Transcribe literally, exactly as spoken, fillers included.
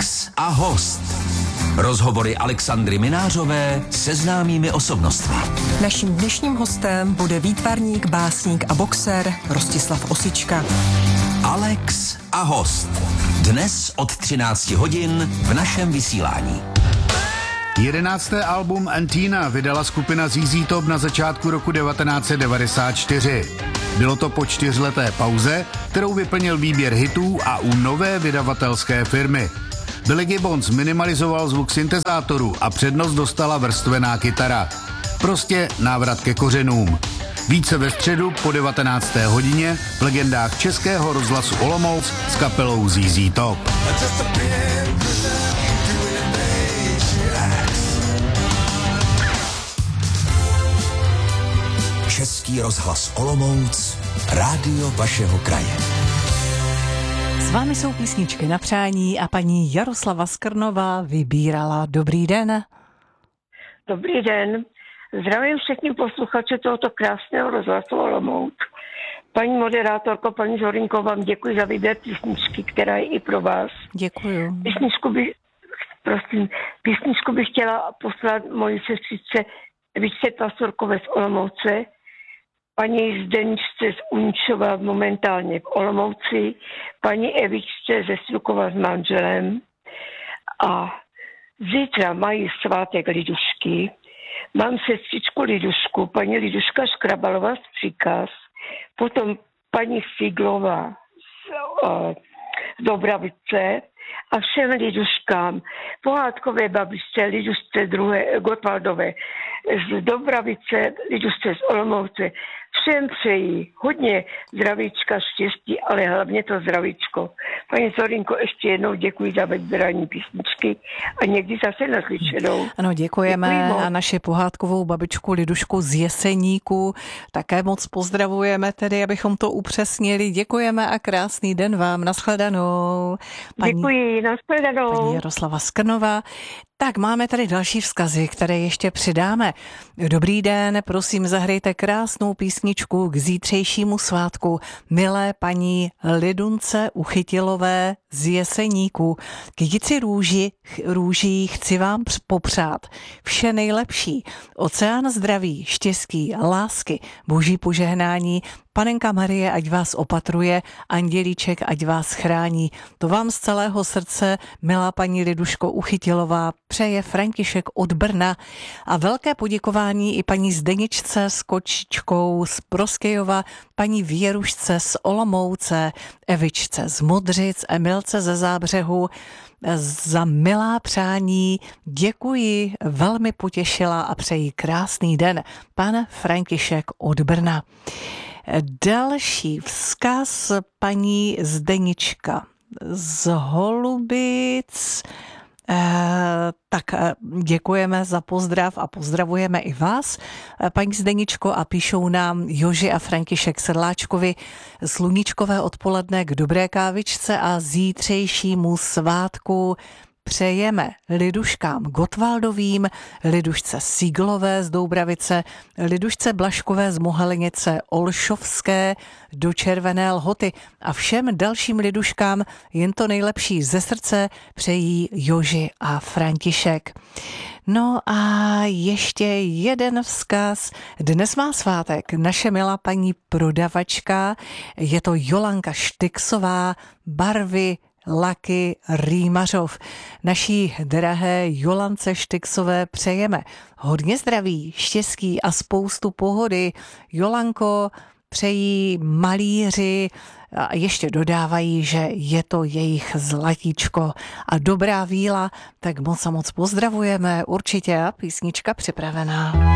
Alex a host. Rozhovory Alexandry Minářové se známými osobnostmi. Naším dnešním hostem bude výtvarník, básník a boxer Rostislav Osička. Alex a host. Dnes od třinácti hodin v našem vysílání. Jedenácté album Antina vydala skupina Z Z Top na začátku roku devatenáct set devadesát čtyři. Bylo to po čtyřleté pauze, kterou vyplnil výběr hitů a u nové vydavatelské firmy. Billy Gibbons minimalizoval zvuk syntezátorů a přednost dostala vrstvená kytara. Prostě návrat ke kořenům. Více ve středu po devatenácté hodině v legendách Českého rozhlasu Olomouc s kapelou Z Z Top. Český rozhlas Olomouc, rádio vašeho kraje. S vámi jsou písničky na přání a paní Jaroslava Skrnová vybírala. Dobrý den. Dobrý den. Zdravím všechny posluchače tohoto krásného rozhlasu Olomouc. Paní moderátorko, paní Zorinko, vám děkuji za výběr písničky, která je i pro vás. Děkuji. Písničku bych, prosím, písničku bych chtěla poslat mojí sestřičce Evičce Pasurkové z Olomouce, paní Zdeničce z Uničova momentálně v Olomouci, paní Evičce ze Strukova s manželem. A zítra mají svátek Lidušky. Mám sestřičku Lidušku, paní Liduška Škrabalová z Příkaz, potom paní Figlová z, o, z Dobravice a všem Liduškám, pohádkové babičce, Lidušce druhé, Gotwaldové z Dobravice, Lidušce z Olomouce, všem přeji hodně zdravíčka, štěstí, ale hlavně to zdravíčko. Paní Zorinko, ještě jednou děkuji za vybírání písničky a někdy zase naslyšenou. Ano, děkujeme Děkuji a naši pohádkovou babičku Lidušku z Jeseníku také moc pozdravujeme, tedy abychom to upřesnili. Děkujeme a krásný den vám. Nashledanou. Paní, Děkuji, nashledanou. Paní Jaroslava Skrnová. Tak máme tady další vzkazy, které ještě přidáme. Dobrý den, prosím, zahrajte krásnou písničku k zítřejšímu svátku milé paní Lidunce Uchytilové z Jeseníku. Kytici růži, růží chci vám popřát vše nejlepší. Oceán zdraví, štěstí, lásky, boží požehnání, Panenka Marie, ať vás opatruje, andělíček, ať vás chrání. To vám z celého srdce, milá paní Liduško Uchytilová, přeje František od Brna. A velké poděkování i paní Zdeničce s Kočičkou z Proskyjova, paní Věrušce z Olomouce, Evičce z Modřic, Emilce ze Zábřehu za milá přání. Děkuji, velmi potěšila a přeji krásný den. Pan František od Brna. Další vzkaz paní Zdenička z Holubic. Eh, tak děkujeme za pozdrav a pozdravujeme i vás, paní Zdeničko, a píšou nám Joži a František Sedláčkovi sluníčkové odpoledne k dobré kávičce a zítřejšímu svátku přejeme Liduškám Gotwaldovým, Lidušce Síglové z Doubravice, Lidušce Blaškové z Mohelnice Olšovské do Červené Lhoty a všem dalším Liduškám jen to nejlepší ze srdce přejí Joži a František. No a ještě jeden vzkaz. Dnes má svátek naše milá paní prodavačka, je to Jolanka Štyksová, barvy Laky Rýmařov. Naší drahé Jolance Štyksové přejeme hodně zdraví, štěstí a spoustu pohody. Jolanko, přejí malíři a ještě dodávají, že je to jejich zlatíčko a dobrá víla, tak moc a moc pozdravujeme, určitě a písnička připravená.